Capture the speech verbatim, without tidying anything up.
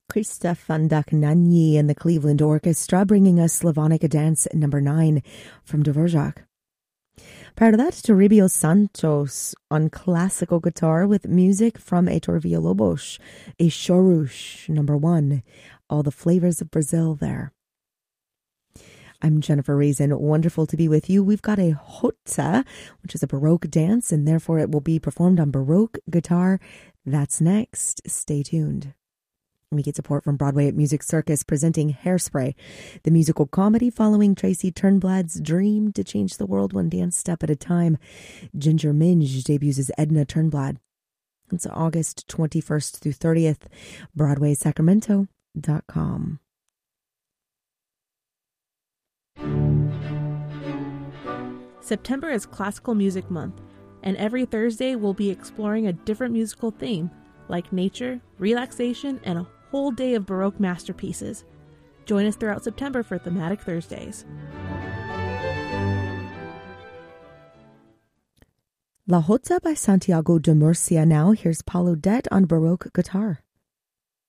Krzysztof Vandakanani and the Cleveland Orchestra bringing us Slavonic Dance number nine from Dvorak. Prior to that, Toribio Santos on classical guitar with music from Heitor Villa-Lobos, a Chorush number one. All the flavors of Brazil there. I'm Jennifer Reason. Wonderful to be with you. We've got a Hota, which is a Baroque dance, and therefore it will be performed on Baroque guitar. That's next. Stay tuned. We get support from Broadway at Music Circus presenting Hairspray, the musical comedy following Tracy Turnblad's dream to change the world one dance step at a time. Ginger Minge debuts as Edna Turnblad. It's August twenty-first through thirtieth, broadway sacramento dot com. September is Classical Music Month, and every Thursday we'll be exploring a different musical theme, like nature, relaxation, and a whole day of Baroque masterpieces. Join us throughout September for Thematic Thursdays. La Jota by Santiago de Murcia now. Here's Paulo Det on Baroque guitar.